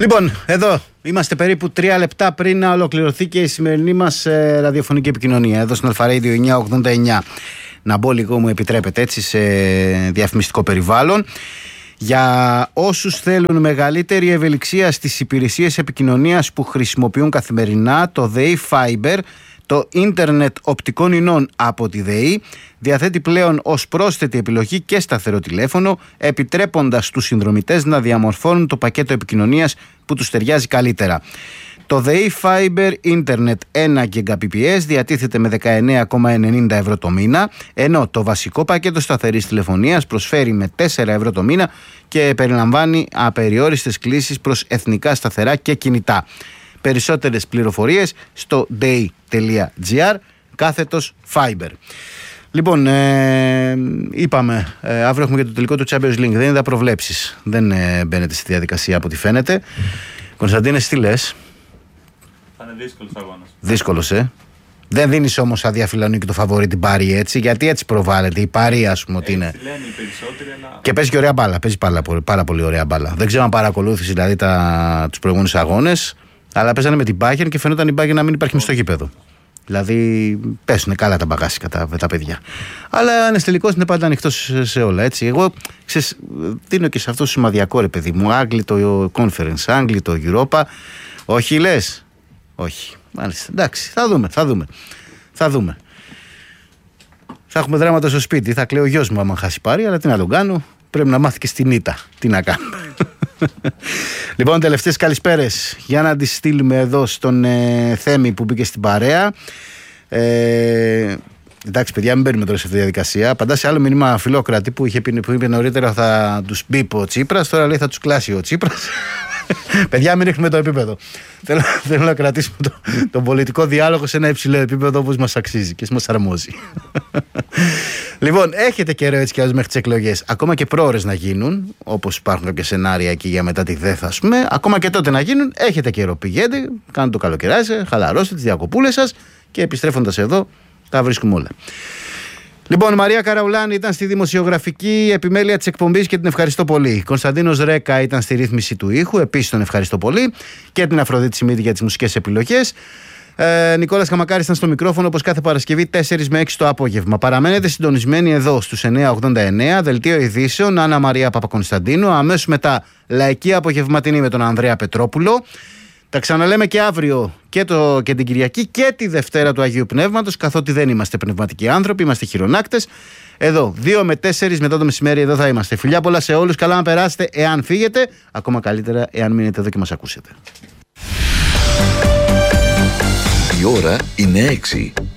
Λοιπόν, εδώ είμαστε περίπου 3 λεπτά πριν να ολοκληρωθεί και η σημερινή μας ραδιοφωνική επικοινωνία εδώ στην Αλφα-Radio 989. Να μπω λίγο, μου επιτρέπετε, έτσι, σε διαφημιστικό περιβάλλον. Για όσους θέλουν μεγαλύτερη ευελιξία στις υπηρεσίες επικοινωνίας που χρησιμοποιούν καθημερινά, το ΔΕΗ Fiber, το ίντερνετ οπτικών ινών από τη ΔΕΗ, διαθέτει πλέον ως πρόσθετη επιλογή και σταθερό τηλέφωνο, επιτρέποντας στους συνδρομητές να διαμορφώνουν το πακέτο επικοινωνίας που τους ταιριάζει καλύτερα. Το ΔΕΗ Fiber Internet 1 Gbps διατίθεται με 19,90 ευρώ το μήνα, ενώ το βασικό πακέτο σταθερής τηλεφωνίας προσφέρει με 4 ευρώ το μήνα και περιλαμβάνει απεριόριστες κλήσεις προς εθνικά σταθερά και κινητά. Περισσότερες πληροφορίες στο dei.gr /Fiber. Λοιπόν, είπαμε, αύριο έχουμε και το τελικό του Champions League. Δεν είδα προβλέψεις. Δεν μπαίνετε στη διαδικασία από ό,τι φαίνεται. Κωνσταντίνε, τι λες? Θα είναι δύσκολος αγώνας. Δύσκολος, Δεν δίνεις όμως αδιαφιλονίκη και το φαβορί την Πάρη, έτσι, γιατί έτσι προβάλλεται η Πάρη, ας πούμε, ότι είναι. Έτσι λένε οι περισσότεροι, αλλά... Και παίζει και ωραία μπάλα. Παίζει πάρα πολύ ωραία μπάλα. Δεν ξέρω αν παρακολούθησε δηλαδή τους προηγούμενους αγώνες, αλλά παίζανε με την Bayern και φαινόταν η Bayern να μην υπάρχει μες στο γήπεδο. Δηλαδή πέσουν καλά τα μπαγάσικα τα παιδιά. Αλλά ένας τελικός είναι πάντα ανοιχτός σε όλα, έτσι. Εγώ δίνω και σε αυτό το σημαδιακό, ρε παιδί μου. Άγγλοι το Conference, Άγγλοι το Europa. Όχι, λες? Όχι. Μάλιστα. Εντάξει, θα δούμε. Θα έχουμε δράματα στο σπίτι. Θα κλαίω ο γιος μου άμα χάσει Πάρη, αλλά τι να τον κάνω. Πρέπει να μάθει και στην ήττα. Τι να κάνουμε. Λοιπόν, τελευταίες καλησπέρες για να τις στείλουμε εδώ στον Θέμη που μπήκε στην παρέα. Εντάξει, παιδιά, μην μπαίνουμε τώρα σε αυτή τη διαδικασία. Απαντά σε άλλο μήνυμα φιλόκρατη που είπε νωρίτερα θα τους μπει ο Τσίπρας. Τώρα λέει θα τους κλάσει ο Τσίπρας. Παιδιά, μην ρίχνουμε το επίπεδο. Θέλω να κρατήσουμε τον πολιτικό διάλογο σε ένα υψηλό επίπεδο όπως μας αξίζει και μας αρμόζει. Λοιπόν, έχετε καιρό έτσι κι άλλως μέχρι τις εκλογές. Ακόμα και πρόωρες να γίνουν, όπως υπάρχουν κάποια σενάρια εκεί για μετά τη ΔΕΘ, ας πούμε. Ακόμα και τότε να γίνουν, έχετε καιρό. Πηγαίνετε, κάντε το καλοκαιράκι σας, χαλαρώστε τις διακοπούλες σας και επιστρέφοντας εδώ, τα βρίσκουμε όλα. Λοιπόν, Μαρία Καραουλάνη ήταν στη δημοσιογραφική επιμέλεια της εκπομπής και την ευχαριστώ πολύ. Κωνσταντίνος Ρέκα ήταν στη ρύθμιση του ήχου, επίσης τον ευχαριστώ πολύ. Και την Αφροδίτη Σιμίδη για τις μουσικές επιλογές. Νικόλας Καμακάρης ήταν στο μικρόφωνο όπως κάθε Παρασκευή 4 με 6 το απόγευμα. Παραμένετε συντονισμένοι εδώ στους 989, δελτίο ειδήσεων, Άννα Μαρία Παπακωνσταντίνου. Αμέσως μετά λαϊκή απογευματινή με τον Ανδρέα Πετρόπουλο. Τα ξαναλέμε και αύριο και την Κυριακή και τη Δευτέρα του Αγίου Πνεύματος, καθότι δεν είμαστε πνευματικοί άνθρωποι, είμαστε χειρονάκτες. Εδώ, 2 με 4 μετά το μεσημέρι, εδώ θα είμαστε. Φιλιά πολλά σε όλους, καλά να περάσετε εάν φύγετε, ακόμα καλύτερα εάν μείνετε εδώ και μας ακούσετε. Η ώρα είναι 6.